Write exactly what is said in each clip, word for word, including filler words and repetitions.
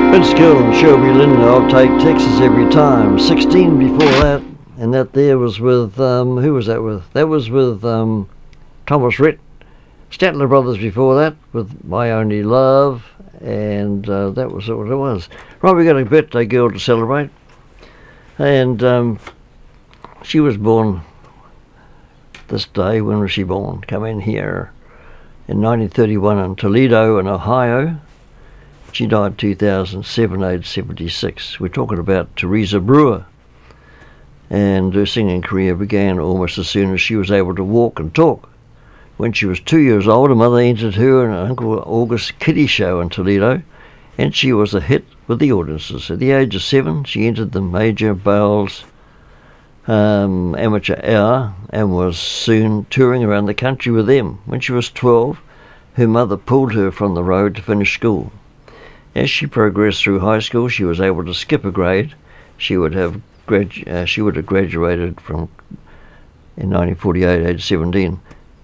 Vince Gill and Shelby Lynn, I'll take Texas every time. sixteen before that, and that there was with, um, who was that with? That was with um, Thomas Rhett. Statler Brothers before that with My Only Love, and uh, that was what it was. Right, we got a birthday girl to celebrate, and um, she was born this day. When was she born? Come in here in nineteen thirty-one in Toledo in Ohio. She died two thousand seven, aged seventy-six. We're talking about Teresa Brewer. And her singing career began almost as soon as she was able to walk and talk. When she was two years old, her mother entered her in Uncle August's kiddie show in Toledo, and she was a hit with the audiences. At the age of seven, she entered the Major Bowles um, Amateur Hour and was soon touring around the country with them. When she was twelve, her mother pulled her from the road to finish school. As she progressed through high school, she was able to skip a grade. She would have gradu- uh, she would have graduated from in nineteen forty-eight, age seventeen,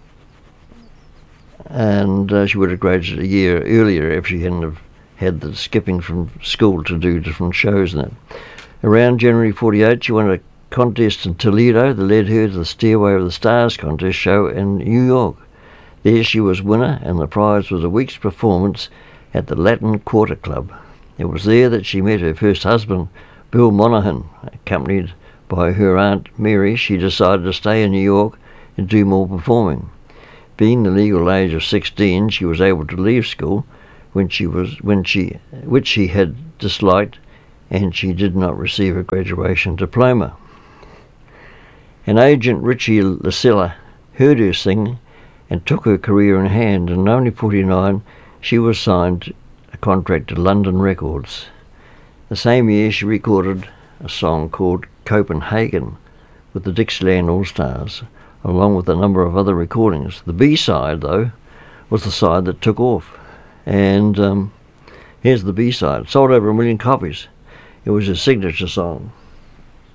and uh, she would have graduated a year earlier if she hadn't have had the skipping from school to do different shows and that. Around January forty-eight, she won a contest in Toledo that led her to the Stairway of the Stars contest show in New York. There she was winner, and the prize was a week's performance at the Latin Quarter Club. It was there that she met her first husband, Bill Monaghan. Accompanied by her Aunt Mary, she decided to stay in New York and do more performing. Being the legal age of sixteen, she was able to leave school when she was when she which she had disliked, and she did not receive a graduation diploma. An agent, Richie Lasella, heard her sing and took her career in hand. In nineteen forty-nine, she was signed a contract to London Records. The same year, she recorded a song called Copenhagen with the Dixieland All-Stars, along with a number of other recordings. The B-side, though, was the side that took off. And um, here's the B-side. Sold over a million copies. It was her signature song.